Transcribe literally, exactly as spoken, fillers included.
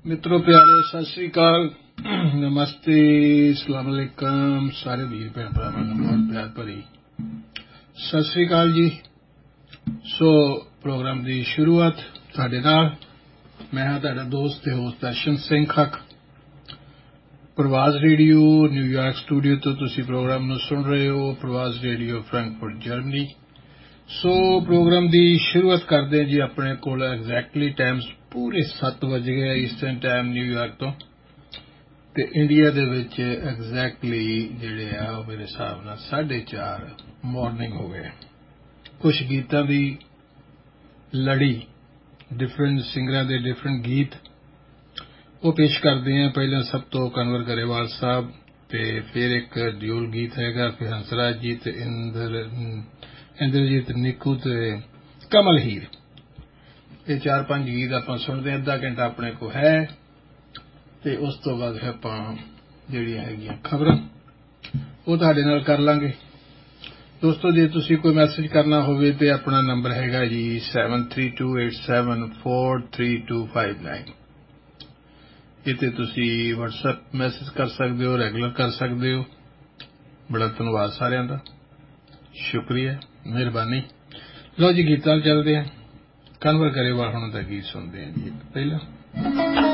मित्रों प्यारे सत श्री अकाल नमस्ते अस्सलाम वालेकुम सारे वीर भैन भरावां नूं बहुत प्यार भरी सत श्री अकाल जी। सो प्रोग्राम की शुरुआत तुहाडे नाल मैं हाँ तुहाडा दोस्त ते होस्ट दर्शन सिंह खक प्रवास रेडियो न्यूयॉर्क स्टूडियो तो तुसी प्रोग्राम नूं सुन रहे हो। प्रवास रेडियो फ्रैंकफर्ट जर्मनी। सो प्रोग्राम की शुरुआत करते हैं जी। अपने कोल एग्जैक्टली टाइम पूरे सत्त बज गए ईस्टर्न टाइम न्यूयॉर्क तो ते इंडिया दे विच एग्जैक्टली जिहड़े आ मेरे हिसाब नाल साढ़े चार मॉर्निंग हो गए। कुछ गीतां दी लड़ी डिफरेंट सिंगरां दे डिफरेंट गीत वो पेश करते हैं। पहले सब तो कन्वर गरेवाल साहब ते फिर एक ड्यूल गीत हैगा, फिर हंसराज जी ते इंद्र इंद्रजीत निक्कू ते कमल हीर। ये चार पांच गीत आपां सुनते हैं। अद्धा घंटा अपने को है ते उस तो बाद फिर आपां जिहड़ियां हैगियां खबरां वो तुहाडे नाल कर लांगे। दोस्तों जे तुसी कोई मैसेज करना होवे ते अपना नंबर हैगा जी seven three to eight seven four three to five nine. इत्थे तुसी व्हाट्सएप मैसेज कर सकते हो, रेगुलर कर सकते हो। बड़ा धन्यवाद सारिआं दा, शुक्रिया मेहरबानी। लो जी गीतां चलदे हैं। कन्वर गरेवाल हुणां दा गीत सुनते हैं जी। पहला